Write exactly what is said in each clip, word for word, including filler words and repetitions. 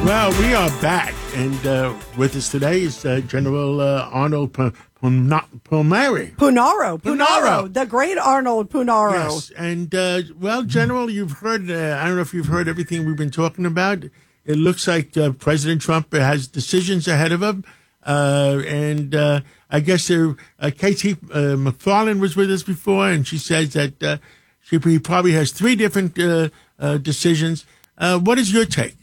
Well, we are back, and uh, with us today is uh, General uh, Arnold P- Puna- Punaro. Punaro, Punaro, the great Arnold Punaro. Yes, and uh, well, General, you've heard. Uh, I don't know if you've heard everything we've been talking about. It looks like uh, President Trump has decisions ahead of him, uh, and uh, I guess uh, uh, Katie uh, McFarland was with us before, and she says that uh, she he probably has three different uh, uh, decisions. Uh, what is your take?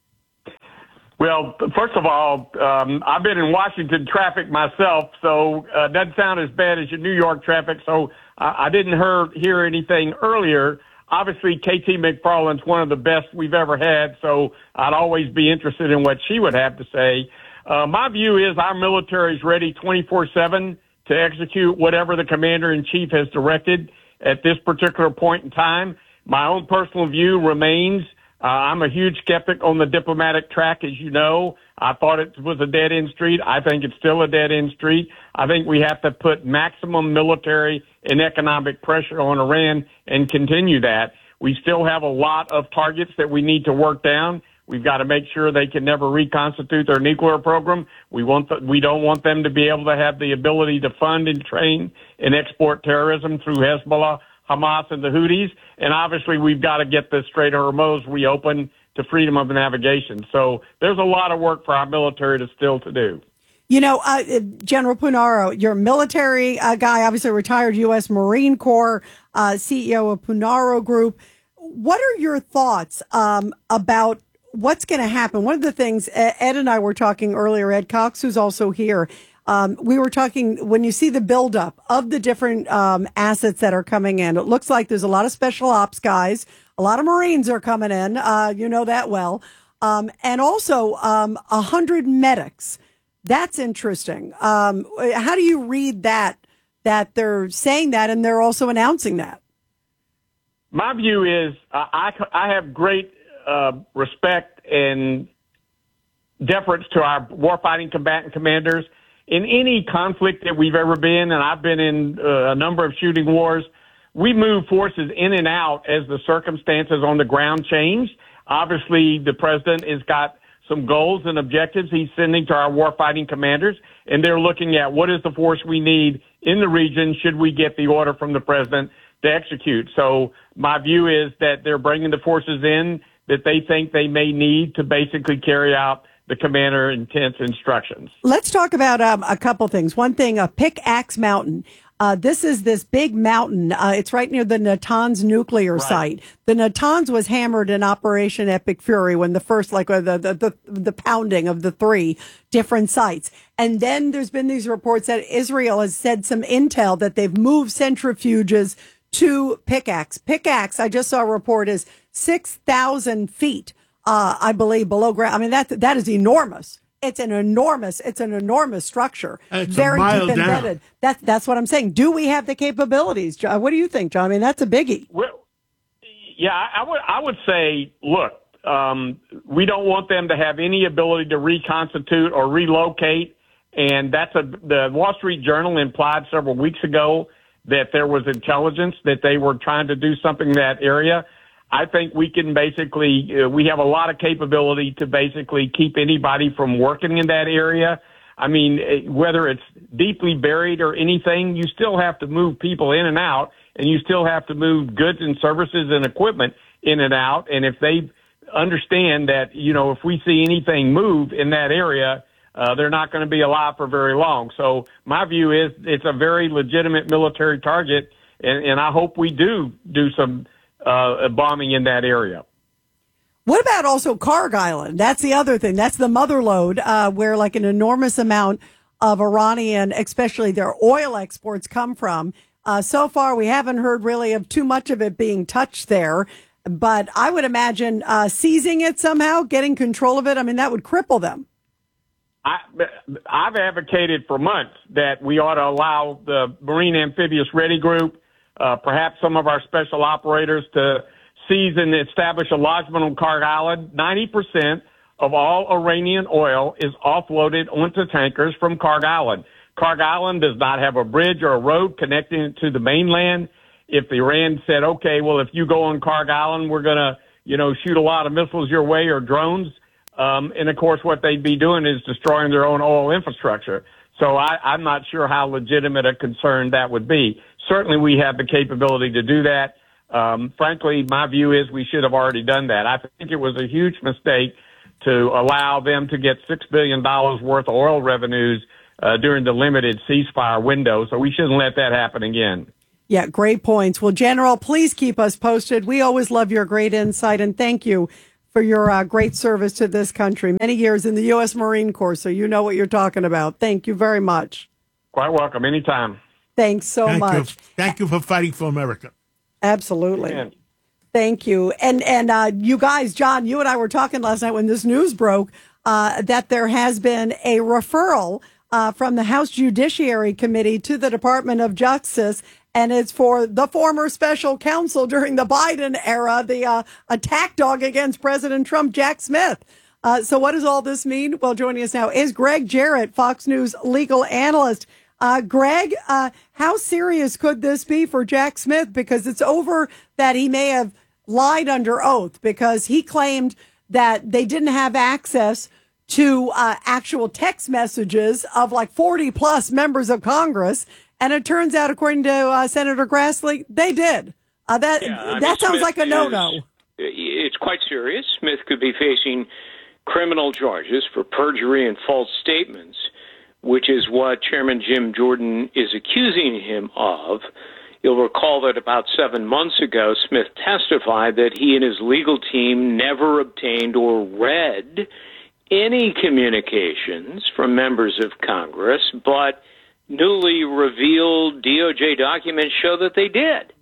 Well, first of all, um, I've been in Washington traffic myself, so uh, it doesn't sound as bad as your New York traffic, so I, I didn't hear, hear anything earlier. Obviously, K T McFarland's one of the best we've ever had, so I'd always be interested in what she would have to say. Uh, my view is our military is ready twenty-four seven to execute whatever the commander-in-chief has directed at this particular point in time. My own personal view remains Uh, I'm a huge skeptic on the diplomatic track, as you know. I thought it was a dead-end street. I think it's still a dead-end street. I think we have to put maximum military and economic pressure on Iran and continue that. We still have a lot of targets that we need to work down. We've got to make sure they can never reconstitute their nuclear program. We want the, we don't want them to be able to have the ability to fund and train and export terrorism through Hezbollah, Hamas, and the Houthis. And obviously, we've got to get the Strait of Hormuz reopened to freedom of navigation. So there's a lot of work for our military to still to do. You know, uh, General Punaro, you're a military uh, guy, obviously retired U S Marine Corps, uh, C E O of Punaro Group. What are your thoughts um, about what's going to happen? One of the things Ed and I were talking earlier, Ed Cox, who's also here, Um, we were talking, when you see the buildup of the different um, assets that are coming in, it looks like there's a lot of special ops guys, a lot of Marines are coming in, uh, you know that well, um, and also um, one hundred medics. That's interesting. Um, how do you read that, that they're saying that and they're also announcing that? My view is uh, I, I have great uh, respect and deference to our warfighting combatant commanders. In any conflict that we've ever been, and I've been in uh, a number of shooting wars, we move forces in and out as the circumstances on the ground change. Obviously, the president has got some goals and objectives he's sending to our warfighting commanders, and they're looking at what is the force we need in the region should we get the order from the president to execute. So my view is that they're bringing the forces in that they think they may need to basically carry out the commander intents instructions. Let's talk about um, a couple things. One thing, a Pickaxe Mountain. Uh, this is this big mountain. Uh, it's right near the Natanz nuclear right. site. The Natanz was hammered in Operation Epic Fury when the first, like uh, the, the, the, the pounding of the three different sites. And then there's been these reports that Israel has said some intel that they've moved centrifuges to Pickaxe. Pickaxe, I just saw a report, is six thousand feet. Uh, I believe below ground. I mean, that, that is enormous. It's an enormous, it's an enormous structure. It's very a mile deep embedded. Down. That, that's what I'm saying. Do we have the capabilities? John? What do you think, John? I mean, that's a biggie. Well, yeah, I, I would, I would say, look, um, we don't want them to have any ability to reconstitute or relocate. And that's a, the Wall Street Journal implied several weeks ago that there was intelligence that they were trying to do something in that area. I think we can basically, uh, we have a lot of capability to basically keep anybody from working in that area. I mean, whether it's deeply buried or anything, you still have to move people in and out, and you still have to move goods and services and equipment in and out. And if they understand that, you know, if we see anything move in that area, uh, they're not going to be alive for very long. So my view is it's a very legitimate military target, and, and I hope we do do some Uh, bombing in that area. What about also Karg Island? That's the other thing. That's the mother lode, uh, where like an enormous amount of Iranian, especially their oil exports, come from. Uh, so far, we haven't heard really of too much of it being touched there. But I would imagine uh, seizing it somehow, getting control of it, I mean, that would cripple them. I, I've advocated for months that we ought to allow the Marine Amphibious Ready Group, Uh, perhaps some of our special operators, to seize and establish a lodgment on Karg Island. ninety percent of all Iranian oil is offloaded onto tankers from Karg Island. Karg Island does not have a bridge or a road connecting it to the mainland. If Iran said, okay, well, if you go on Karg Island, we're going to, you know, shoot a lot of missiles your way or drones, Um, and of course, what they'd be doing is destroying their own oil infrastructure. So I, I'm not sure how legitimate a concern that would be. Certainly, we have the capability to do that. Um, frankly, my view is we should have already done that. I think it was a huge mistake to allow them to get six billion dollars worth of oil revenues uh, during the limited ceasefire window. So we shouldn't let that happen again. Yeah, great points. Well, General, please keep us posted. We always love your great insight, and thank you for your uh, great service to this country. Many years in the U S Marine Corps, so you know what you're talking about. Thank you very much. Quite welcome. Anytime. Thanks so Thank much. You. Thank you for fighting for America. Absolutely. Amen. Thank you. And and uh, you guys, John, you and I were talking last night when this news broke uh, that there has been a referral uh, from the House Judiciary Committee to the Department of Justice, and it's for the former special counsel during the Biden era, the uh, attack dog against President Trump, Jack Smith. Uh, so what does all this mean? Well, joining us now is Greg Jarrett, Fox News legal analyst. Uh, Greg, uh, how serious could this be for Jack Smith? Because it's over that he may have lied under oath because he claimed that they didn't have access to uh, actual text messages of like forty plus members of Congress. And it turns out, according to uh, Senator Grassley, they did. Uh, that yeah, I mean, that sounds Smith like a no-no. Is, it's quite serious. Smith could be facing criminal charges for perjury and false statements, which is what Chairman Jim Jordan is accusing him of. You'll recall that about seven months ago, Smith testified that he and his legal team never obtained or read any communications from members of Congress, but newly revealed D O J documents show that they did.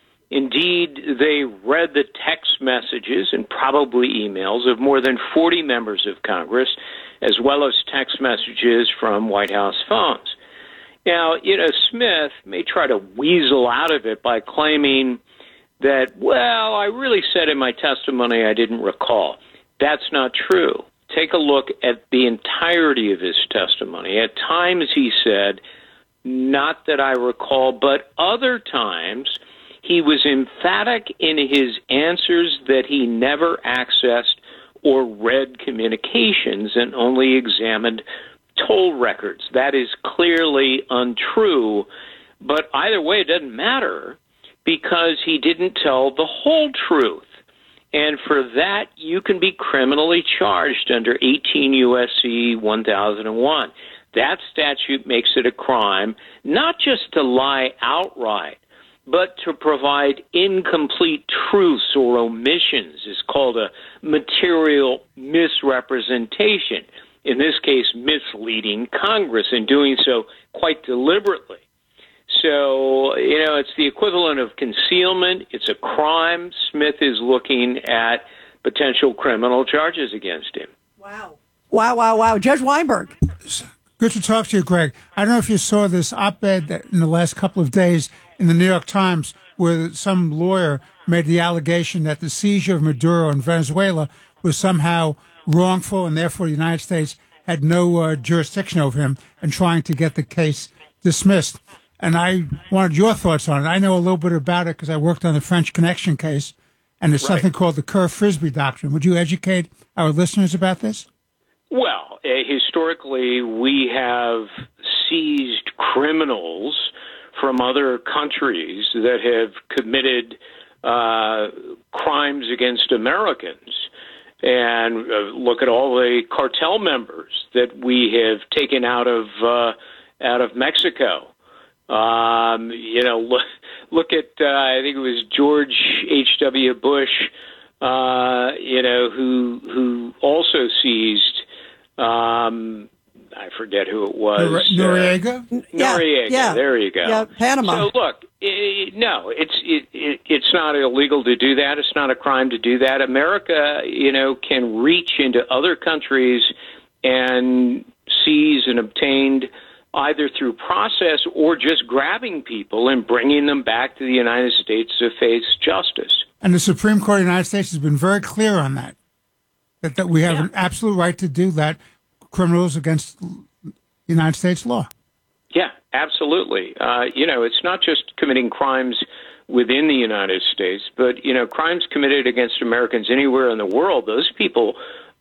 Indeed, they read the text messages and probably emails of more than forty members of Congress, as well as text messages from White House phones. Now, you know, Smith may try to weasel out of it by claiming that, well, I really said in my testimony I didn't recall. That's not true. Take a look at the entirety of his testimony. At times he said, not that I recall, but other times he was emphatic in his answers that he never accessed or read communications and only examined toll records. That is clearly untrue, but either way, it doesn't matter because he didn't tell the whole truth. And for that, you can be criminally charged under eighteen U S C one thousand one. That statute makes it a crime, not just to lie outright, but to provide incomplete truths or omissions. Is called a material misrepresentation. In this case, misleading Congress and doing so quite deliberately. So, you know, it's the equivalent of concealment. It's a crime. Smith is looking at potential criminal charges against him. Wow. Wow, wow, wow. Judge Weinberg. Good to talk to you, Greg. I don't know if you saw this op-ed that in the last couple of days in the New York Times where some lawyer made the allegation that the seizure of Maduro in Venezuela was somehow wrongful and therefore the United States had no uh, jurisdiction over him and trying to get the case dismissed. And I wanted your thoughts on it. I know a little bit about it because I worked on the French Connection case, and there's right. something called the Kerr-Frisbee doctrine. Would you educate our listeners about this? Well, uh, historically, we have seized criminals from other countries that have committed uh, crimes against Americans. And uh, look at all the cartel members that we have taken out of uh, out of Mexico. Um, you know, look, look at uh, I think it was George H W. Bush, uh, you know, who who also seized. Um, I forget who it was. Noriega? Uh, Noriega. Yeah, there you go. Yeah, Panama. So look, it, no, it's it, it, it's not illegal to do that. It's not a crime to do that. America, you know, can reach into other countries and seize and obtain either through process or just grabbing people and bringing them back to the United States to face justice. And the Supreme Court of the United States has been very clear on that, that, that we have yeah. an absolute right to do that, criminals against United States law. Yeah, absolutely. Uh, you know, it's not just committing crimes within the United States, but, you know, crimes committed against Americans anywhere in the world, those people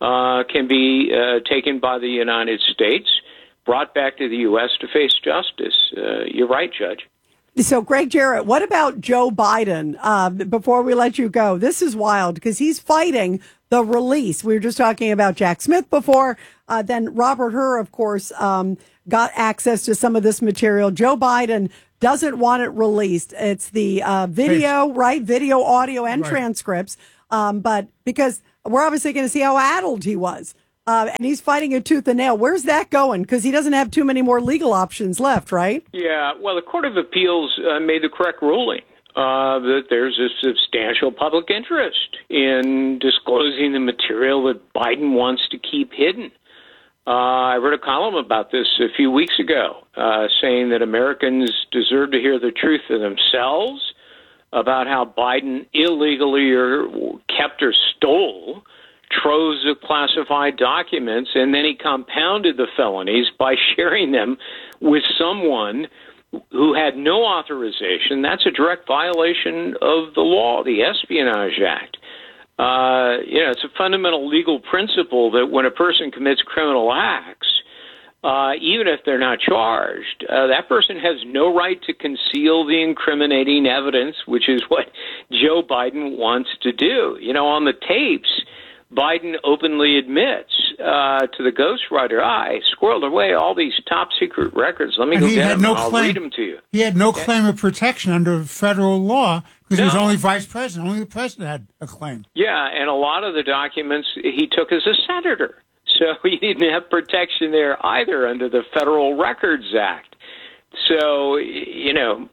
uh, can be uh, taken by the United States, brought back to the U S to face justice. Uh, you're right, Judge. So, Greg Jarrett, what about Joe Biden? Uh, before we let you go, this is wild because he's fighting the release. We were just talking about Jack Smith before. Uh, then Robert Hur, of course, um, got access to some of this material. Joe Biden doesn't want it released. It's the uh, video, right? Video, audio, and right. transcripts. Um, but because we're obviously going to see how addled he was. Uh, and he's fighting a tooth and nail. Where's that going? Because he doesn't have too many more legal options left, right? Yeah, well, the Court of Appeals uh, made the correct ruling uh, that there's a substantial public interest in disclosing the material that Biden wants to keep hidden. Uh, I wrote a column about this a few weeks ago, uh, saying that Americans deserve to hear the truth for themselves about how Biden illegally or kept or stole troves of classified documents, and then he compounded the felonies by sharing them with someone who had no authorization. That's a direct violation of the law, the Espionage Act. Uh, you know, it's a fundamental legal principle that when a person commits criminal acts, uh, even if they're not charged, uh, that person has no right to conceal the incriminating evidence, which is what Joe Biden wants to do. You know, on the tapes, Biden openly admits uh, to the ghostwriter, I squirreled away all these top secret records. Let me and go he get had them no and I'll claim, read them to you. He had no okay. claim of protection under federal law because no. he was only vice president. Only the president had a claim. Yeah, and a lot of the documents he took as a senator. So he didn't have protection there either under the Federal Records Act. So, you know,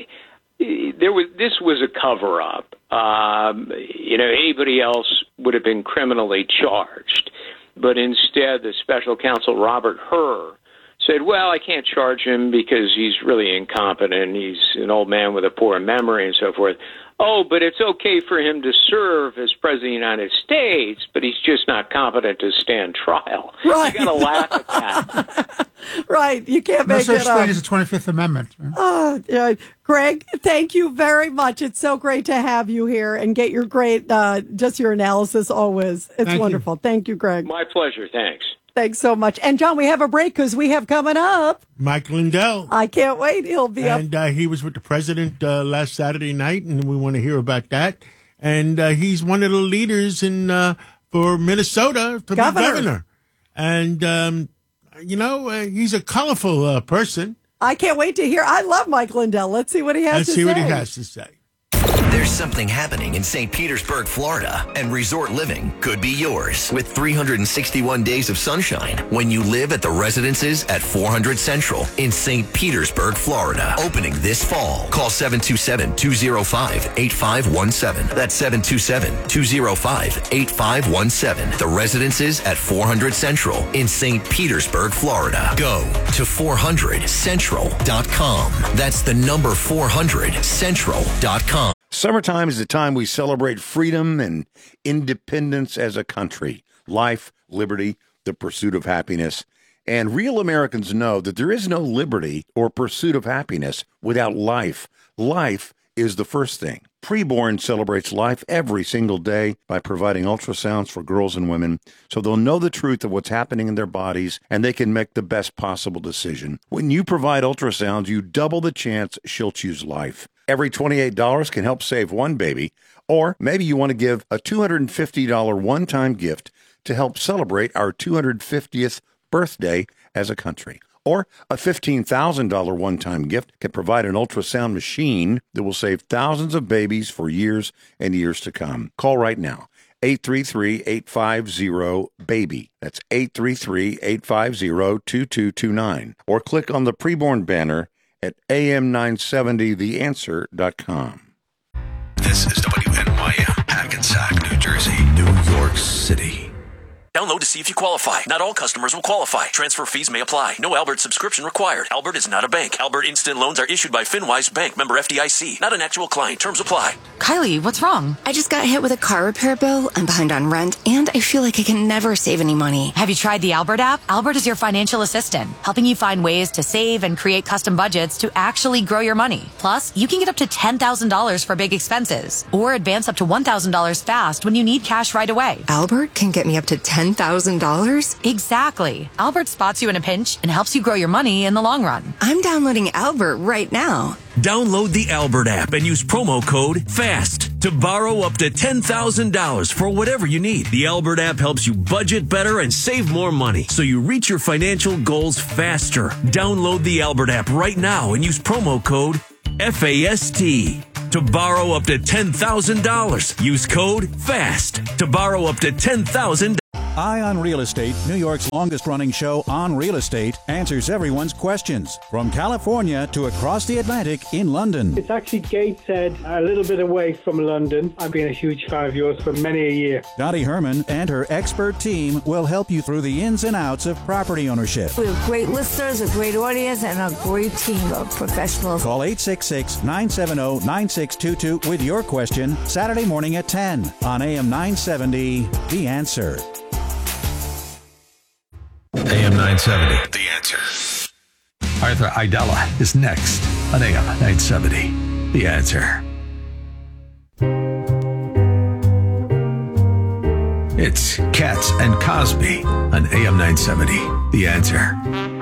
there was this was a cover-up. Um, you know, anybody else would have been criminally charged. But instead, the special counsel, Robert Hur, said, well, I can't charge him because he's really incompetent. He's an old man with a poor memory and so forth. Oh, but it's okay for him to serve as president of the United States, but he's just not competent to stand trial. Right. You got to laugh at that. Right. You can't no make such it up. thing as the twenty-fifth Amendment. Oh, yeah. Greg, thank you very much. It's so great to have you here and get your great, uh, just your analysis always. It's thank wonderful. You. Thank you, Greg. My pleasure. Thanks. Thanks so much. And, John, we have a break because we have coming up Mike Lindell. I can't wait. He'll be and, up. And uh, he was with the president uh, last Saturday night, and we want to hear about that. And uh, he's one of the leaders in uh, for Minnesota to governor. be governor. And, um, you know, uh, he's a colorful uh, person. I can't wait to hear. I love Mike Lindell. Let's see what he has Let's to see say. what he has to say. There's something happening in Saint Petersburg, Florida, and resort living could be yours with three hundred sixty-one days of sunshine when you live at the residences at four hundred Central in Saint Petersburg, Florida. Opening this fall. Call seven two seven, two oh five, eight five one seven. That's seven two seven, two oh five, eight five one seven. The residences at four hundred Central in Saint Petersburg, Florida. Go to four hundred central dot com. That's the number four hundred central dot com. Summertime is the time we celebrate freedom and independence as a country. Life, liberty, the pursuit of happiness. And real Americans know that there is no liberty or pursuit of happiness without life. Life is the first thing. Preborn celebrates life every single day by providing ultrasounds for girls and women so they'll know the truth of what's happening in their bodies and they can make the best possible decision. When you provide ultrasounds, you double the chance she'll choose life. Every twenty-eight dollars can help save one baby, or maybe you want to give a two hundred fifty dollars one-time gift to help celebrate our two hundred fiftieth birthday as a country. Or a fifteen thousand dollars one-time gift can provide an ultrasound machine that will save thousands of babies for years and years to come. Call right now, eight three three, eight five zero, BABY. That's eight three three, eight five zero, two two two nine. Or click on the preborn banner at A M nine seventy the answer dot com. This is W N Y M, Hackensack, New Jersey, New York City. Download to see if you qualify. Not all customers will qualify. Transfer fees may apply. No Albert subscription required. Albert is not a bank. Albert Instant Loans are issued by FinWise Bank, member F D I C. Not an actual client. Terms apply. Kylie, what's wrong? I just got hit with a car repair bill. I'm behind on rent, and I feel like I can never save any money. Have you tried the Albert app? Albert is your financial assistant, helping you find ways to save and create custom budgets to actually grow your money. Plus, you can get up to ten thousand dollars for big expenses, or advance up to one thousand dollars fast when you need cash right away. Albert can get me up to ten ten thousand dollars? Exactly. Albert spots you in a pinch and helps you grow your money in the long run. I'm downloading Albert right now. Download the Albert app and use promo code FAST to borrow up to ten thousand dollars for whatever you need. The Albert app helps you budget better and save more money so you reach your financial goals faster. Download the Albert app right now and use promo code FAST to borrow up to ten thousand dollars. Use code FAST to borrow up to ten thousand dollars. Eye on Real Estate, New York's longest-running show on real estate, answers everyone's questions from California to across the Atlantic in London. It's actually Gateshead, a little bit away from London. I've been a huge fan of yours for many a year. Dottie Herman and her expert team will help you through the ins and outs of property ownership. We have great listeners, a great audience, and a great team of professionals. Call eight six six, nine seven zero, nine six two two with your question Saturday morning at ten on A M nine seventy, The Answer. A M nine seventy, The Answer. Arthur Aidala is next on A M nine seventy, The Answer. It's Katz and Cosby on A M nine seventy, The Answer.